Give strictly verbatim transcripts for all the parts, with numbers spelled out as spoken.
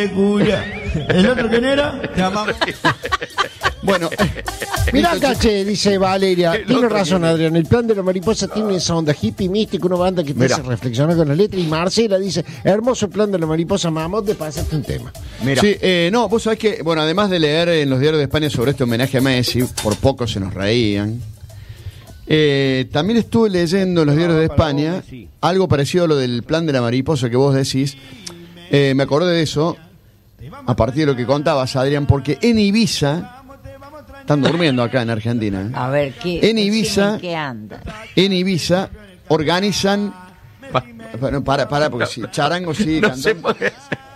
de cuya. ¿El otro quién era? Te amamos. Bueno, mirá, caché, dice Valeria. El Tiene otro razón, tiene- Adrián. El plan de la mariposa tiene esa onda hippie, mística, una banda que te Mirá. hace reflexionar con la letra. Y Marcela dice: hermoso el plan de la mariposa, mamot, de pasarte un tema. mira. Sí, eh, no, vos sabés que, bueno, además de leer en los diarios de España sobre este homenaje a Messi, por poco se nos reían. Eh, también estuve leyendo en los diarios de España algo parecido a lo del plan de la mariposa que vos decís. Eh, me acordé de eso a partir de lo que contabas, Adrián, porque en Ibiza, están durmiendo acá en Argentina, ¿eh? A ver, ¿qué, En Ibiza- ¿en qué anda? En Ibiza organizan. Bueno, para, para, porque si charango sí. No cantando. se puede.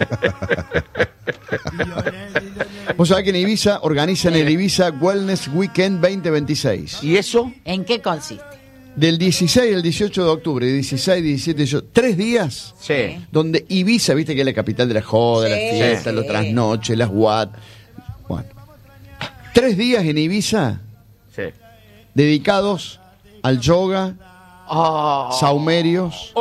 Vos sabés que en Ibiza organizan el Ibiza Wellness Weekend veinte veintiséis. ¿Y eso? ¿En qué consiste? Del dieciséis al dieciocho de octubre, dieciséis, diecisiete, dieciocho, tres días Sí. donde Ibiza, viste que es la capital de la joda, Sí, las fiestas, sí. los trasnoches, las what. Bueno, tres días en Ibiza Sí. dedicados al yoga, Ah. saumerios,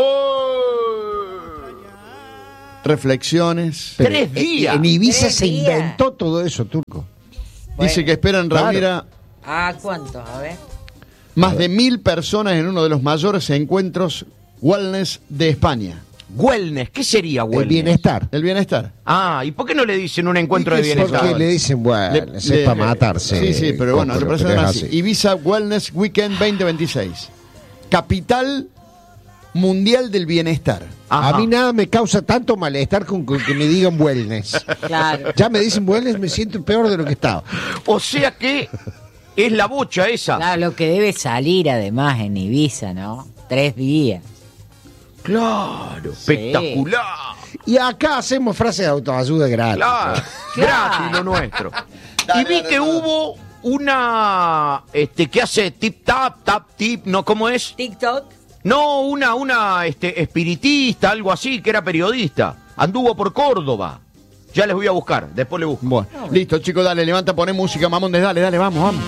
reflexiones. Tres días. En Ibiza Tres se días. inventó todo eso, Turco. Dice que esperan reunir a Ah, ¿cuánto? A ver. más de mil personas en uno de los mayores encuentros wellness de España. Wellness, ¿qué sería El wellness? bienestar. El bienestar. Ah, ¿y por qué no le dicen un encuentro de ¿Y qué es bienestar? Porque le dicen, bueno, Le- es le- para matarse. Sí, sí, pero bueno, Coco, lo pero presentan es así. así. Ibiza Wellness Weekend veinte veintiséis. Capital mundial del bienestar. Ajá. A mí nada me causa tanto malestar con con que me digan wellness. Claro. Ya me dicen wellness, me siento peor de lo que estaba. O sea que es la bocha esa. Claro, lo que debe salir además en Ibiza, ¿no? Tres días. Claro, espectacular. Y acá hacemos frases de autoayuda gratis. Claro, gratis lo nuestro. Y vi que hubo una este que hace tip tap tap tip, ¿no? ¿Cómo es? TikTok. No, una una este espiritista, algo así, que era periodista. Anduvo por Córdoba. Ya les voy a buscar, después le busco. Bueno, listo, chicos, dale, levanta, poné música, mamones, dale, dale, vamos, vamos.